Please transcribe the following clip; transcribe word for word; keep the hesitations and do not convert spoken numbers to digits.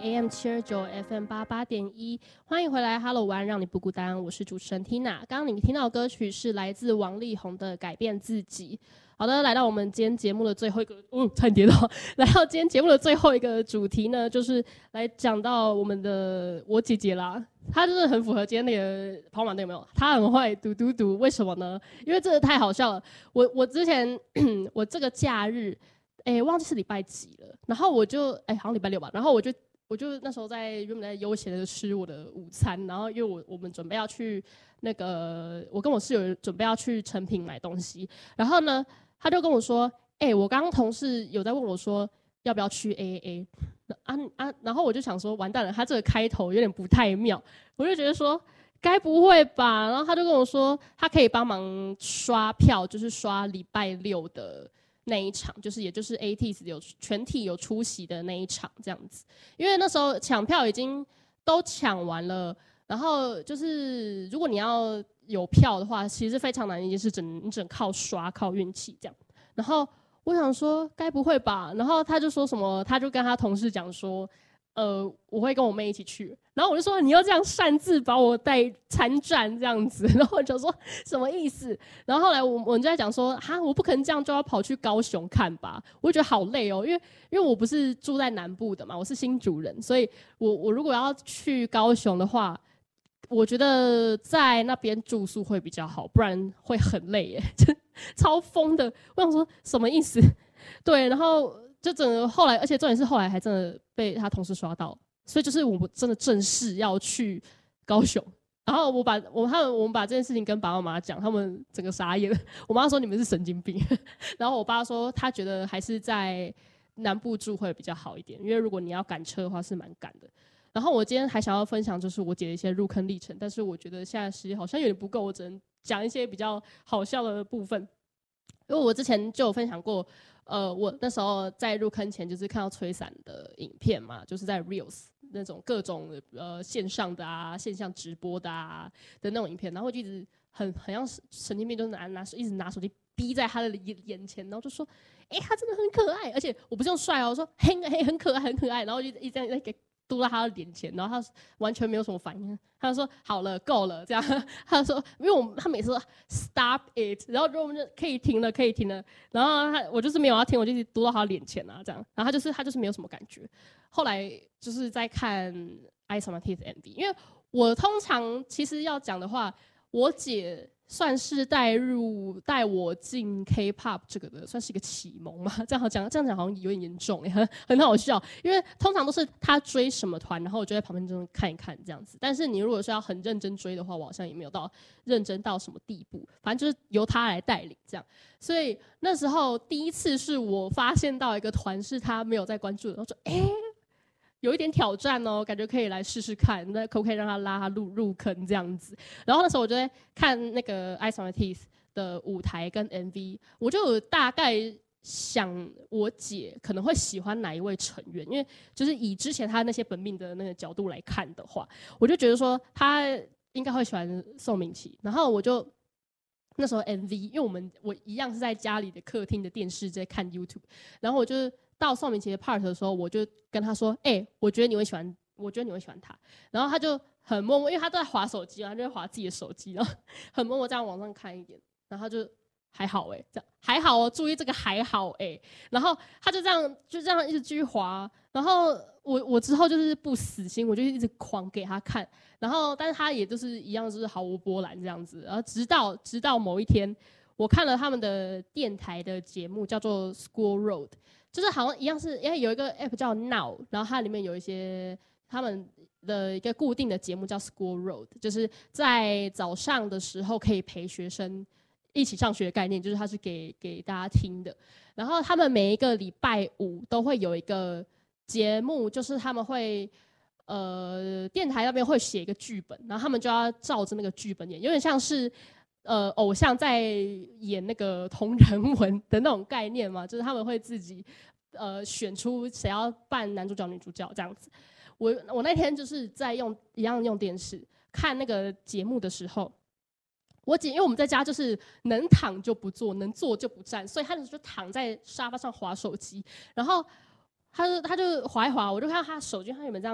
A M 七二九 F M 八八点一，欢迎回来 Hello 玩让你不孤单，我是主持人 Tina。刚刚你们听到的歌曲是来自王力宏的《改变自己》。好的，来到我们今天节目的最后一个，哦，差点跌倒。来到今天节目的最后一个主题呢，就是来讲到我们的我姐姐啦。她就是很符合今天那个跑马灯，有没有？她很会读读读，为什么呢？因为真的太好笑了。我我之前我这个假日，哎，忘记是礼拜几了，然后我就哎好像礼拜六吧，然后我就我就那时候在原本在悠闲的吃我的午餐，然后因为我我们准备要去那个，我跟我室友准备要去成品买东西，然后呢。他就跟我说：“哎、欸，我刚刚同事有在问我说要不要去 A A A 啊啊，然后我就想说完蛋了，他这个开头有点不太妙，我就觉得说该不会吧？然后他就跟我说他可以帮忙刷票，就是刷礼拜六的那一场，就是也就是 A T S 有全体有出席的那一场这样子，因为那时候抢票已经都抢完了，然后就是如果你要。”有票的话，其实非常难的一件事，只能你只能靠刷、靠运气这样。然后我想说，该不会吧？然后他就说什么，他就跟他同事讲说，呃，我会跟我妹一起去。然后我就说，你要这样擅自把我带参战这样子。然后我就说什么意思？然后后来我我们就在讲说，哈，我不可能这样就要跑去高雄看吧？我就觉得好累哦，因为因为我不是住在南部的嘛，我是新竹人，所以我我如果要去高雄的话。我觉得在那边住宿会比较好，不然会很累耶，超疯的。我想说什么意思？对，然后就整个后来，而且重点是后来还真的被他同事刷到，所以就是我们真的正式要去高雄。然后我把我他们我们把这件事情跟爸爸妈妈讲，他们整个傻眼。我妈说你们是神经病，然后我爸说他觉得还是在南部住会比较好一点，因为如果你要赶车的话是蛮赶的。然后我今天还想要分享就是我姐的一些入坑历程，但是我觉得现在时间好像有点不够，我只能讲一些比较好笑的部分。因为我之前就有分享过，呃，我那时候在入坑前就是看到吹伞的影片嘛，就是在 Reels 那种各种呃线上的啊、线上直播的啊的那种影片，然后我就一直很很像神经病，就是拿拿一直拿手机逼在他的眼前，然后就说，哎、欸，他真的很可爱，而且我不是用帅哦，我说很很很可爱很可爱，然后就一直在给。嘟到他的脸前，然后他完全没有什么反应，他就说好了，够了，这样。他就说，因为我们他每次说 stop it， 然后我们就可以停了，可以停了。然后他我就是没有要停，我就一直嘟到他的脸前啊，这样。然后他就是他就是没有什么感觉。后来就是在看《Ice on My Teeth》M V， 因为我通常其实要讲的话，我姐。算是带入带我进 K-pop 这个的，算是一个启蒙嘛？这样好讲，这样讲好像有点严重，很很好笑。因为通常都是他追什么团，然后我就在旁边就看一看这样子。但是你如果是要很认真追的话，我好像也没有到认真到什么地步。反正就是由他来带领这样。所以那时候第一次是我发现到一个团是他没有在关注的，然后说，哎、欸。有一点挑战哦，感觉可以来试试看，那可不可以让他拉他入入坑这样子？然后那时候我就在看那个《Ice on My Teeth》的舞台跟 M V， 我就有大概想我姐可能会喜欢哪一位成员，因为就是以之前他那些本命的那个角度来看的话，我就觉得说他应该会喜欢宋明琦，然后我就。那时候 M V， 因为我们我一样是在家里的客厅的电视在看 YouTube， 然后我就到宋明琦的 part 的时候，我就跟他说：“哎、欸，我觉得你会喜欢，我觉得你会喜欢他。”然后他就很默默，因为他都在滑手机嘛，他就在滑自己的手机，然后很默默这样往上看一点，然后他就还好哎、欸，这样还好哦，注意这个还好哎、欸，然后他就这样就这样一直继续滑，然后我我之后就是不死心，我就一直狂给他看。然后，但是他也就是一样，就是毫无波澜这样子。然后直到直到某一天，我看了他们的电台的节目，叫做 School Road， 就是好像一样是，因为有一个 app 叫 Now， 然后它里面有一些他们的一个固定的节目叫 School Road， 就是在早上的时候可以陪学生一起上学的概念，就是它是给给大家听的。然后他们每一个礼拜五都会有一个节目，就是他们会。呃，电台那边会写一个剧本，然后他们就要照着那个剧本演，有点像是呃偶像在演那个同人文的那种概念嘛，就是他们会自己呃选出谁要扮男主角、女主角这样子。我我那天就是在用一样用电视看那个节目的时候，我姐因为我们在家就是能躺就不坐，能坐就不站，所以她就躺在沙发上滑手机，然后她就她就滑一滑，我就看到她手机，她原本这样。